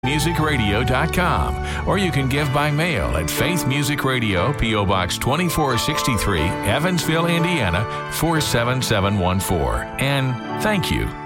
faithmusicradio.com, or you can give by mail at Faith Music Radio, P.O. Box 2463, Evansville, Indiana 47714. And thank you